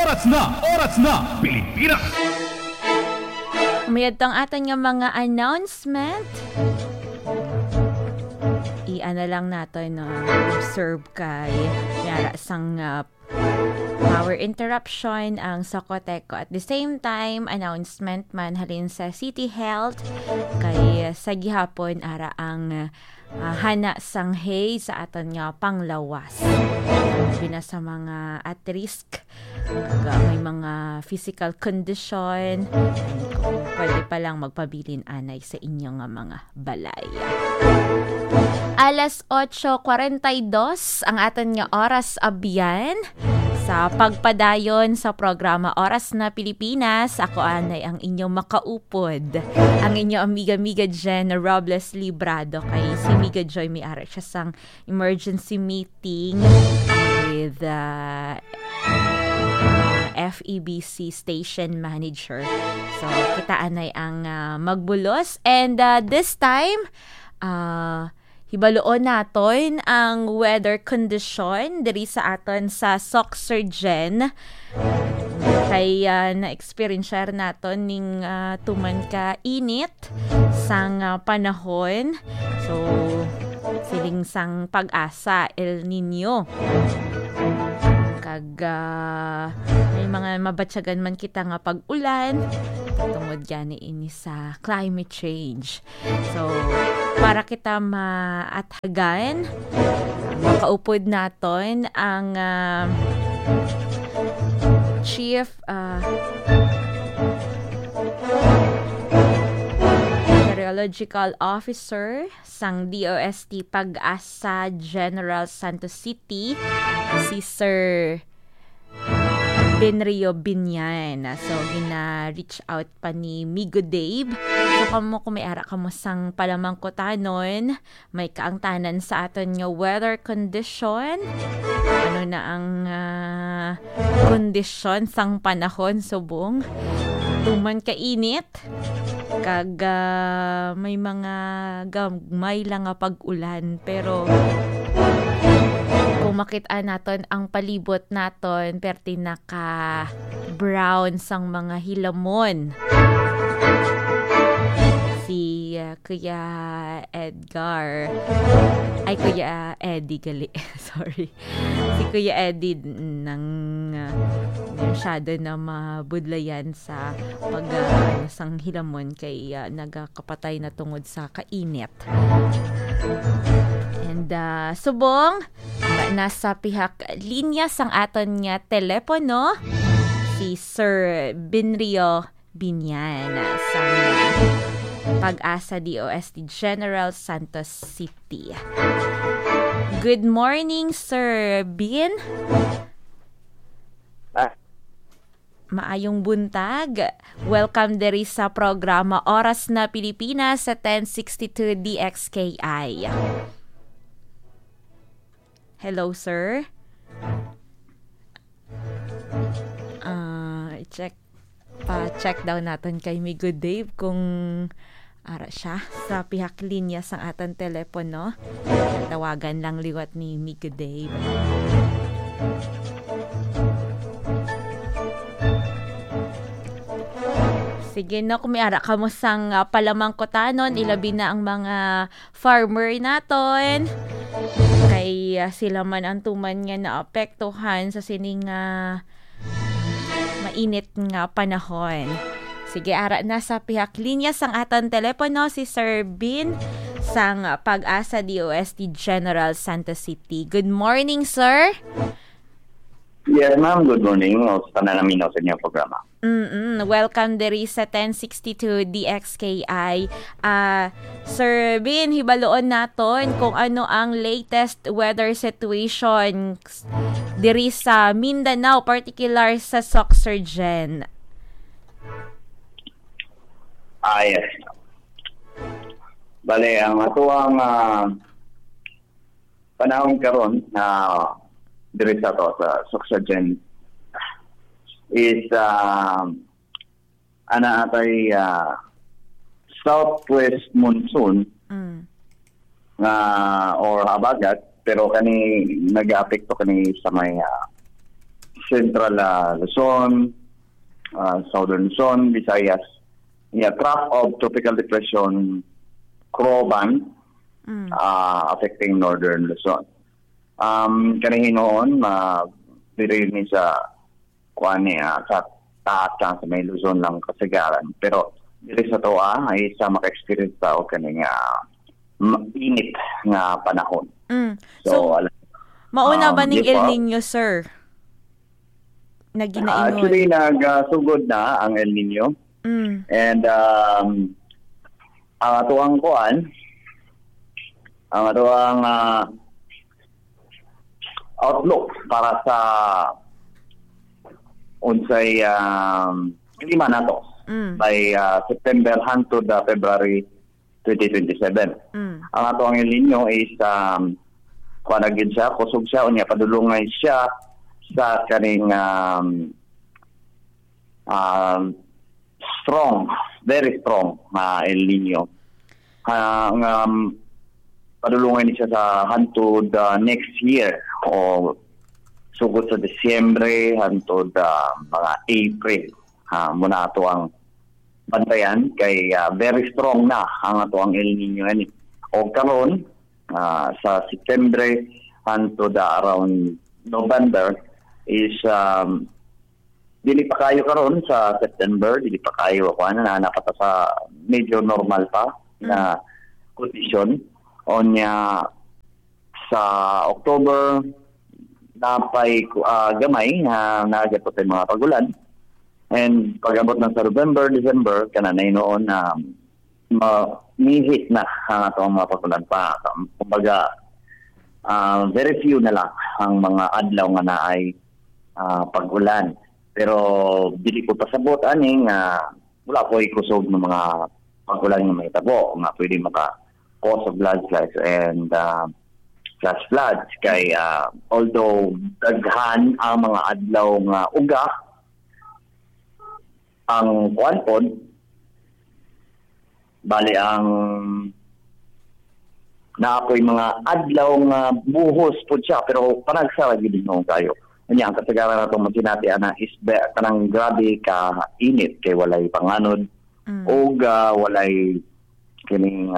Oras na, Pilipinas! Umayad tong aton nga mga announcement. I-ano lang natin observe kay yara sang power interruption ang Socoteco. At the same time, announcement man halin sa City Health kay sa gihapon ara ang hana sanghay sa aton nga panglawas. Bina sa mga at risk, may mga physical condition, pwede pa lang magpabilin anay sa inyong mga balay. Alas 8:42 ang aton nga oras abyan sa pagpadayon sa programa Oras na Pilipinas. Ako anay ang inyong makaupod, ang inyong amiga Jen Robles Librado. Kay si Miga Joy may ara siya sang emergency meeting with FEBC station manager. So kita anay ang magbulos, and this time hibaloon naton ang weather condition diri sa aton sa Soxergen. Kay na-experience naton ning tuman ka init sang panahon. So siling sang pag-asa El Nino. Kag may mga mabatsagan man kita nga pag-ulan tungod gani ini sa climate change. So para kita maathagan, makaupod naton ang Chief Meteorological Officer sang DOST Pag-asa General Santos City, si Sir Benrio Binyan. So gina-reach out pa ni Migo Dave. So kamo kung may ara kamo sang palamangkotanon, may kaangtanan sa aton nga weather condition. Ano na ang kondisyon sang panahon subong? Tuman ka init, kag may mga gamay lang nga pag-ulan, pero kung makita naton ang palibot naton, perti naka brown sang mga hilamon. Si Kuya Edgar, ay Kuya Eddie gali, sorry. Si Kuya Eddie nang masyado na mabudlayan sa sang hilamon kay nagakapatay na tungod sa kainit. And subong nasa pihak linya sang aton nga telepono si Sir Benrio Binyan sang Pag-asa DOST General Santos City. Good morning, Sir Bin. Maayong buntag. Welcome diri sa programa Oras na Pilipinas sa 1062 DXKI. Hello, sir. Check daw natin kay Migo Dave kung ara siya sa pihak linya sang atan telepono. Tawagan lang liwat ni Migo Dave. Sige no, kung may ara ka mo sang palamangkotanon, ilabi na ang mga farmer naton. Kay sila man ang tuman nga naapektuhan sa sining mainit nga panahon. Sige, ara na sa pihak linya sang atan telepono si Sir Bin sang Pag-asa DOST General Santos City. Good morning, sir. Yes, ma'am. Good morning. Sa namin sa inyong programa. Welcome diri sa 1062 DXKI. Sir Bin, hibaloon naton kung ano ang latest weather situation diri sa Mindanao, particular sa Soxergen. Yes. Bale, ang atuang panahon karon na diri sa Soxergen is atay southwest monsoon or habagat, pero kani nag-apekto kani sa may Central Luzon, Southern Luzon, Visayas. Trough of tropical depression, Croban, affecting Northern Luzon. Kanihin noon, dirinig sa sa taas lang sa may Luzon lang kasagaran. Pero diri sa toa ay sa maka-experience tao kaning init nga panahon. So mauna ba ning El diba? Nino, sir? Naginaingon. Actually, nagsugod na ang El Nino. And ang atuang kuan, ang atuang outlook para sa unsay klima nato by September hangtod February 2027. Ang atuang El Nino is kuanagin siya, kusog siya, unya padulungay siya sa kaning strong, very strong El Nino. Padulungay niya sa hantod next year o sugod sa Disyembre hantod mga April. Muna ato ang bantayan kay very strong na ang ato ang El Nino ani. O karon sa September hantod around November is dili pa kayo karon sa September, dili pa kayo ako na napata sa medyo normal pa na condition. Onya sa October napay gamay na nagatot ay mga pagulan. And pag-abot na sa November, December kananay noon na mihit na ang atong mga pagulan pa. Kumbaga very few na lang ang mga adlaw nga naay pag-ulan. Pero dili ko pasabot aning wala ko ikusog ng mga pag-ulan nga may tabo nga pwede maka-cause of landslides and flash floods. Kay although daghan ang mga adlaw nga uga, ang kuwan pod, bali ang naapoy mga adlaw nga buhos po siya pero panagsara gid mo kayo. Anya ang kasagaran nato mo sinati ana is kanang grabe ka init kay walay panganod o walay kining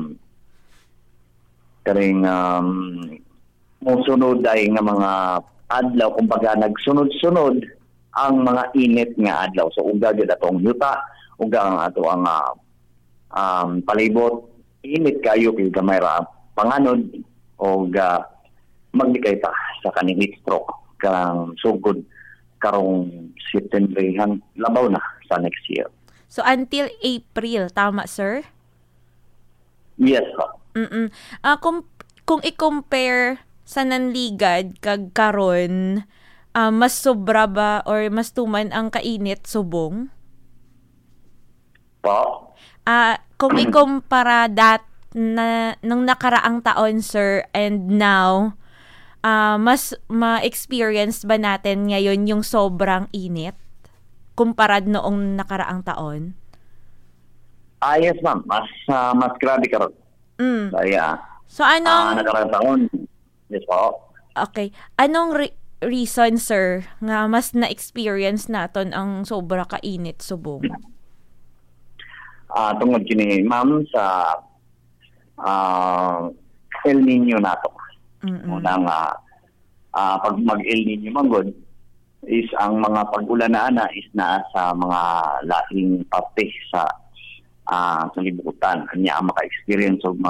musunod ay nga mga adlaw kumbaga nagsunod-sunod ang mga init nga adlaw. So uga gyud atong yuta, uga ang ato ang palibot init kayo kay gamay ra panganod o maglikay pa sa kaning heat stroke karang sugod karong September labaw na sa next year. So until April, tama sir? Yes po. Kung i-compare sa nanligad kag karon, mas sobra ba or mas tuman ang kainit subong? Po? Kung ikumpara nung nakaraang taon, sir, and now, mas ma-experience ba natin ngayon yung sobrang init kumparad noong nakaraang taon? Yes, ma'am. Mas grabe karon. So, anong... nakaraang taon. Yes po. Okay. Anong reason, sir, nga mas na-experience naton ang sobra kainit subong? Tungod kini ma'am sa El Nino nato. Unang pag mag-El Nino manggod is ang mga pag-ulan na is naa sa mga laing parte sa libutan. Kanya ang maka-experience og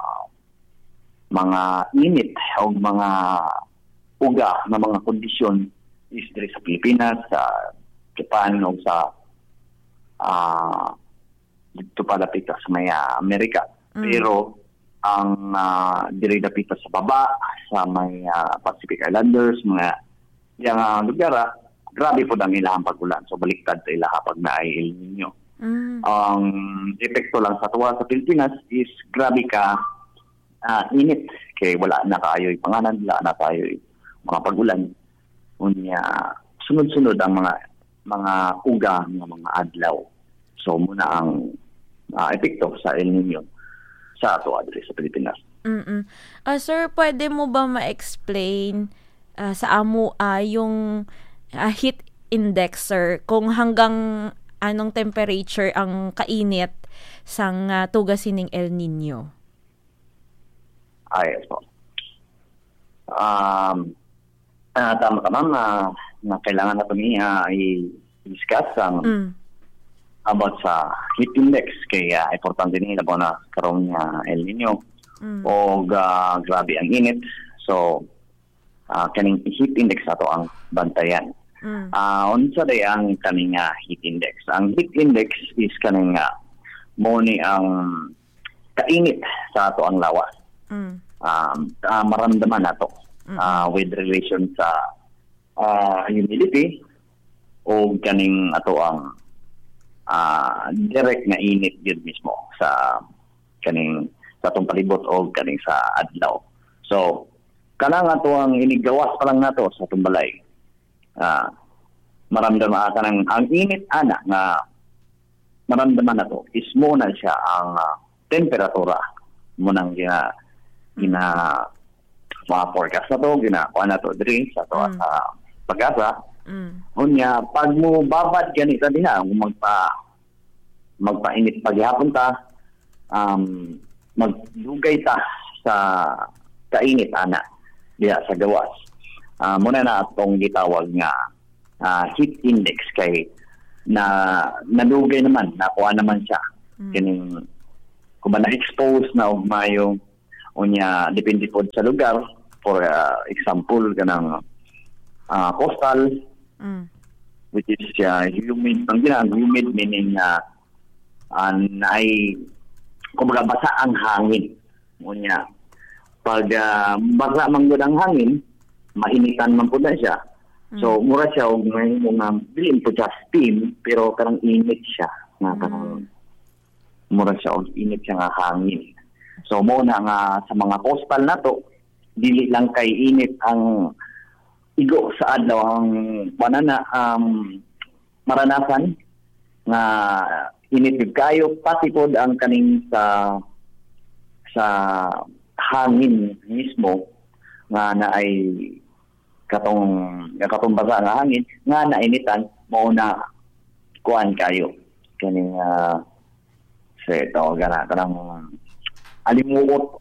mga init o mga uga na mga kondisyon is diri sa Pilipinas, sa Japan o sa dito palapit sa may Amerika. Pero ang diri dapit sa baba sa may Pacific Islanders, mga yang lugar, grabe po ang ilahang pag-ulan. So baliktad sa ilaha pag naay El Nino. Ang epekto lang sa tuwa sa Pilipinas is grabe ka init kay wala na kayo'y panganan, wala na kayo'y mga pag-ulan. Unya sunod-sunod ang mga uga ng mga adlaw. So muna ang epekto sa El Nino sa ato adre sa Pilipinas. Sir, pwede mo ba ma-explain sa amo yung heat index, sir, kung hanggang anong temperature ang kainit sang tugasin ng El Nino? Yes po. Tama ka ma'am na kailangan na ito i-discuss about sa heat index. Kaya importante nila po na karoon niya El Nino o grabe ang init. So, kaning heat index ato ang bantayan. Unsa day ang kaning heat index? Ang heat index is kaning moni ang kainit sa ato ang lawas. Maramdaman nato with relation sa humidity o kaning ato ang direct na init yun mismo sa kaning sa atong palibot o kaning sa adlaw. So kanang ato ang inigawas pa lang nato sa atong balay. Maramdaman ka ng ang init ana nga maramdaman nato is mo na siya ang temperatura mo nang forecast na to, ginakuha na to diri sa to pag-asa. Unya, pag mo babad ganito din magpainit paghapon ta, magdugay ta sa kainit ana diya sa gawas. Muna na atong gitawag nga heat index kay nadugay naman, nakuha naman siya. Kining kung ba na-expose na og mayo unya depende po sa lugar. For example, kanang coastal, which is humid. Ang humid meaning ay kumbaga basa ang hangin. Unya, pag basa man gud ang hangin, mainitan man po na siya. So, mura siya og may mga bilin po siya steam, pero karang init siya. Mura siya og init siya nga hangin. So, muna nga sa mga coastal na to, dili lang kay init ang igo sa adlaw ang maranasan nga init kayo pati pod ang kaning sa hangin mismo nga naay katong basa nga hangin nga nainitan mao na kuan kayo kaning sa ito kanang alimuot.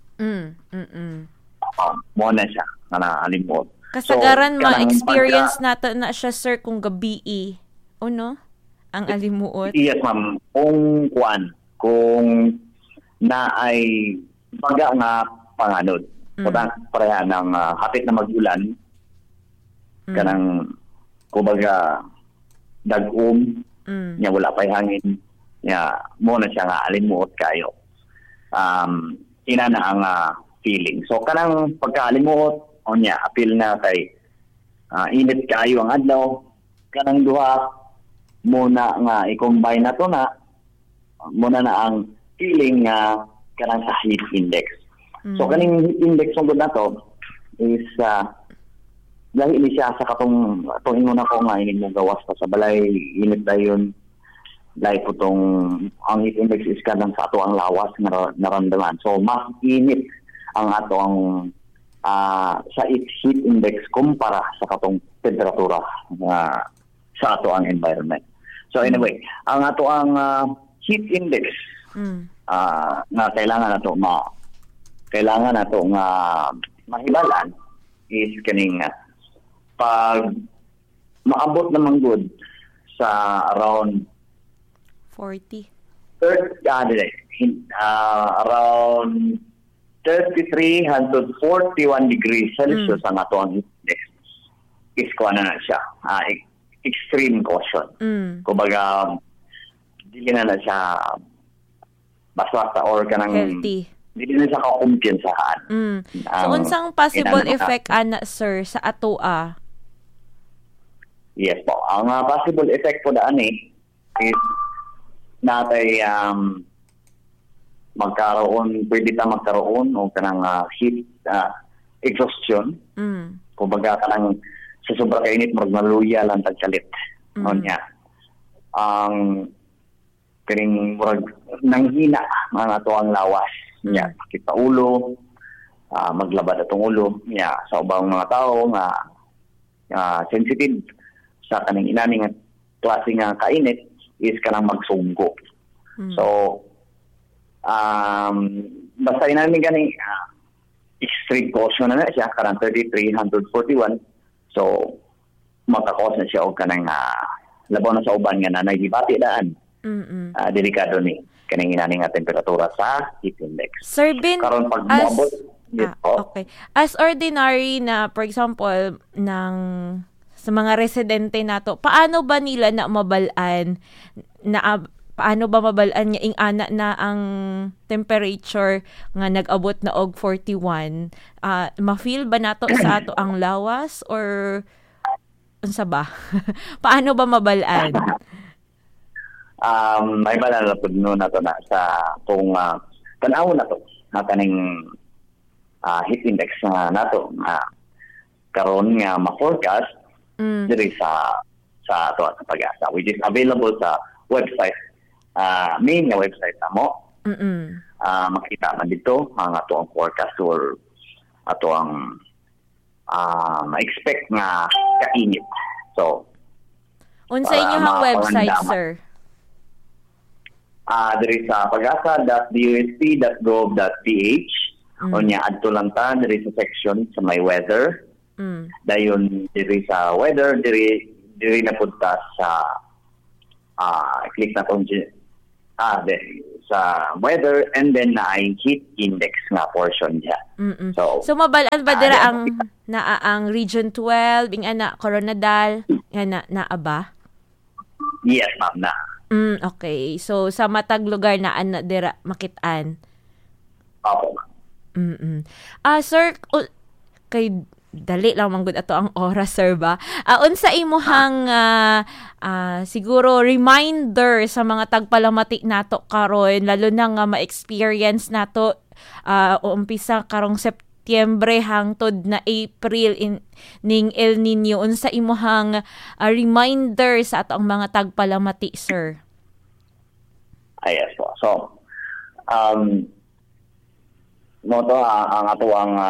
Mo na siya na alimot. Kasagaran so, ma-experience nato na siya, sir, kung gabi no? Ang alimuot. Yes, ma'am. Kung na ay baga nga panganod. Pareha ng hapit na mag-ulan, kanang kumbaga dag-um, niya wala pa'y hangin, niya mo na siya nga alimuot kayo. Ina na ang feeling. So, kanang pagkaalimuot, appeal na kay init kayo ang adlaw, kanang duha, muna nga i-combine na to na, muna na ang feeling nga kanang sa heat index. So, kaning heat index ng good na to is, dahil siya sa katong inuna ko nga, init mo gawas pa sa balay, init na yun, dahil po ang heat index is kanang sa ato ang lawas na naramdaman. So, mas init ang atong sa heat index kumpara sa katong temperatura sa ato ang environment. So anyway, ang ato ang heat index na kailangan nato nga mahibalan is kaning pag maabot naman good sa around 40 around 33 hangtod 41 degrees Celsius ang ato ang heat index is kuha na siya. Extreme caution. Kumbaga, dili na siya basta or kanang healthy. Dili na siya kakumpiyansahan. So, unsang possible effect, sir, sa ato Yes po. Ang possible effect po daan is natay pwede magkaroon o kanang heat exhaustion. Kumbaga kanang sa sobra kainit maluya lang tagkalit. Niya. Ang kining nanghina mga to ang lawas niya. Kita ulo, maglabad atong ulo niya sa ubang mga tao nga sensitive sa kaning inani nga klase nga kainit is kanang magsunggo. So basta inamin gani extreme caution na siya kanang 3341. So makakos na siya og kanang labaw na sa uban nga nanay gibati daan. Delikado ni kaning inani nga temperatura sa heat index. Sir Bin, karon pag moabot okay. As ordinary na, for example, sa mga residente nato, paano ba nila na mabalaan paano ba mabalaan nga ingana na ang temperature nga nag-abot na og 41? Ma-feel ba nato sa ato ang lawas or unsa ba? Paano ba mabalaan? May balala pud no nato na sa kung tan-aw na to na kaning heat index na nato karon nga ma-forecast diri sa ato sa Pag-asa, which is available sa website, main nga website namo. Makita man dito ang ato ang forecast or ato ang ma-expect nga kainit. So unsa inyong website, sir? Diri sa pagasa.dust.gov.ph. Unya adto lang ta diri sa section sa may weather. Dayon diri sa weather diri na punta sa click na tong sa weather and then na ay heat index nga portion diha. So mabalaan ba dira ang region 12 ing ana Coronadal nga naa ba? Yes, ma'am, na. Okay. So sa matag lugar na ana dira makit-an. Opo. Sir, kay dali lang manggod ato ang oras, sir ba? Unsa imuhang siguro reminder sa mga tagpalamati nato karon, lalo na nga ma-experience nato umpisa karong Setyembre hangtod na April ning El Nino. Unsa imuhang reminder sa ato ang mga tagpalamati, sir? Yes po. So mo to ang ato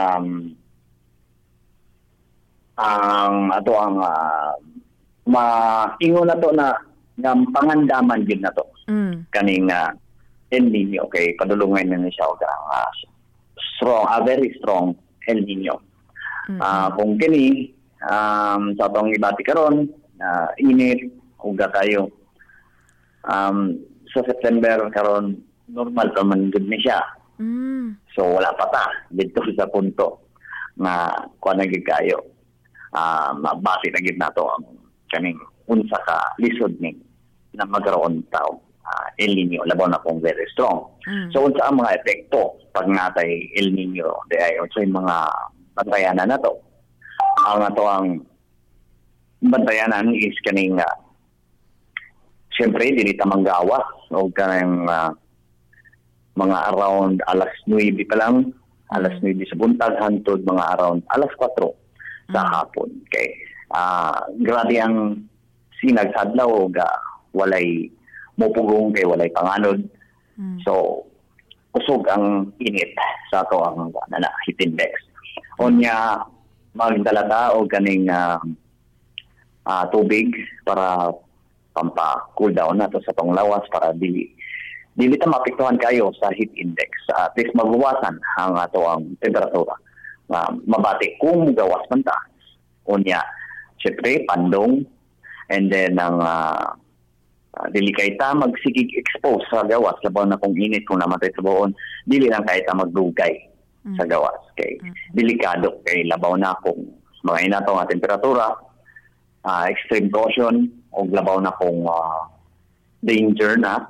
ang maingon na to na pangandaman gid na to. Kaning El Nino, okay, padulungan na siya og strong, very strong El Nino. Kung kini sa atong ibati karon init ug kayo sa September karon normal pa man gud ni siya. So wala pa ta dito sa punto nga kuan na gid kayo. Mabati na gid nato ang kaning unsa ka lisod ni na magkaroon tao El Nino labaw na kung very strong. So unsa ang mga epekto pag natay El Nino di ay unsa yung mga bantayanan nato? Ang ato ang bantayanan is kaning siyempre dili ta manggawas o kanang mga around alas 9 pa lang, alas 9 sa buntag hangtod mga around alas 4 sa hapon. Okay. Grabe ang sinag sa adlaw walay mopugong kay walay panganod. So usog ang init sa ato ang heat index. Unya magdala og kaning tubig para pampa-cool down nato sa tong lawas para dili ta maapektuhan kayo sa heat index. At least mabawasan ang ato ang temperatura. Mabati kung gawas man ta. Unya, syempre, pandong. And then, ang dili kay ta magsigig expose sa gawas. Labaw na kung init, kung namatay sa buon, dili lang kay ta magdugay sa gawas. Kay delikado kay labaw na kung mga inato nga temperatura, extreme caution, o labaw na kung danger na.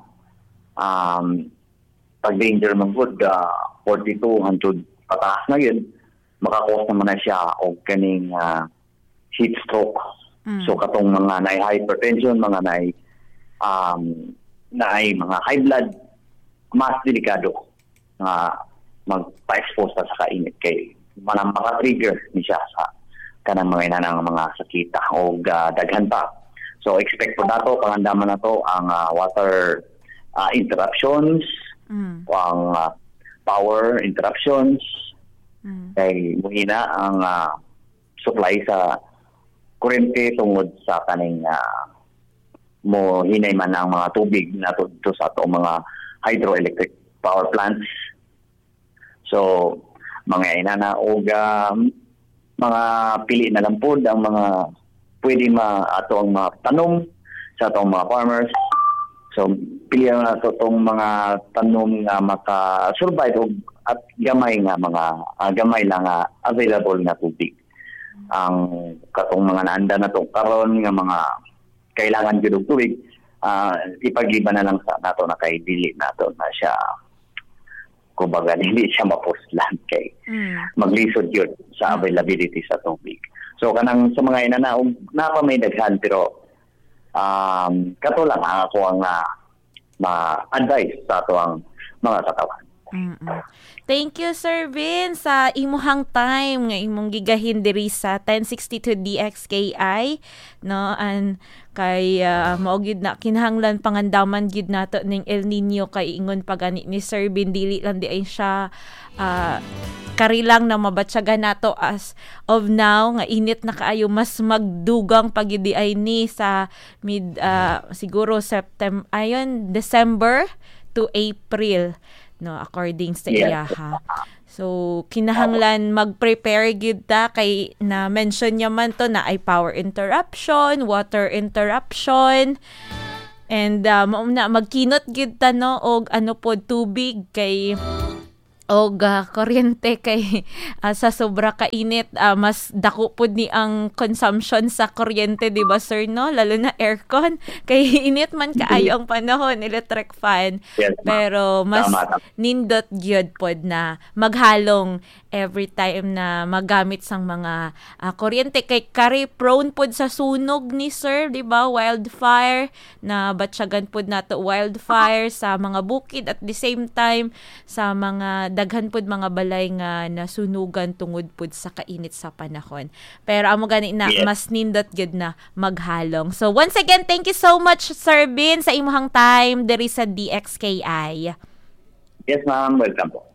Pag danger man good 42 hangtod pataas na yun, makakos naman na siya og kaning heat stroke. So katong mga naay hypertension, mga naay mga high blood, mas delikado nga magpa-expose sa kainit kay manang maka-trigger ni siya sa kanang mga inanang mga sakita o daghan pa. So expect po nato, pangandaman na to ang water interruptions, ang power interruptions, kay muhina ang supply sa kurente tungod sa kaning mo hinay man ang mga tubig na to sa atong mga hydroelectric power plants. So mga inana og mga pili na lang pod ang mga pwede ato ang mga tanom sa atong mga farmers. So pili na to tong mga tanom nga maka-survive at gamay nga mga gamay lang available na tubig. Ang katong mga naanda na to karon nga mga kailangan gyud og tubig, ipagiba na lang sa nato na kay dili nato na siya kumbaga hindi siya mapuslan kay maglisod yun sa availability sa tubig. So kanang sa mga inana napa may daghan pero kato lang ako ang ma-advise sa ato ang mga katawan. Thank you, Sir Vin, sa imuhang time nga imong gigahin diri sa 1062 DXKI, no? And kay mao gyud na kinahanglan pangandaman gyud nato ning El Nino kay ingon pagani ni Sir Vin dili lang di ay siya karilang na mabatyagan nato as of now nga init na kaayo mas magdugang pagidi ay ni sa siguro December to April, no, according sa iyaha. So kinahanglan mag-prepare gid ta kay na mention niya man to na ay power interruption, water interruption, and magkinot gid ta no og pod tubig kay og kuryente kay sa sobra ka init mas dako pod ni ang consumption sa kuryente, di ba sir, no? Lalo na aircon kay init man kaayo ang panahon, electric fan. Yes, pero mas nindot gyud pod na maghalong every time na magamit sang mga kuryente kay kari prone pod sa sunog ni sir, di ba? Wildfire na batyagan pod nato wildfire sa mga bukid at the same time sa mga daghan pod mga balay nga nasunugan tungod pod sa kainit sa panahon. Pero amo gani na mas nindot gyud na maghalong. So once again, thank you so much Sir Bin sa imong time diri sa DXKI. Yes ma'am, welcome po.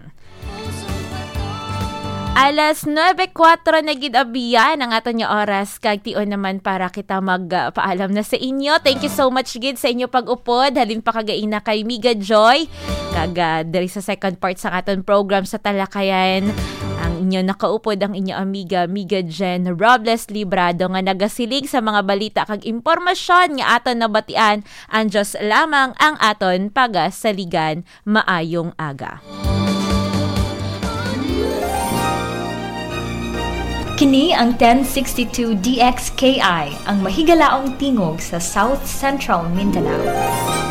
Alas 9:04 na gid abiyan ang aton nga oras kag tion naman para kita magpaalam na sa inyo. Thank you so much gid sa inyo pag-upod halin pa kagaina kay Miga Joy kag diri sa second part sa aton program sa talakayan. Ang inyo nakaupod ang inyo amiga Miga Jen Robles Librado nga nagasilig sa mga balita kag impormasyon nga aton nabatian. Ang Diyos lamang ang aton pagasaligan. Maayong aga. Kini ang 1062 DXKI, ang mahigalaong tingog sa South Central Mindanao.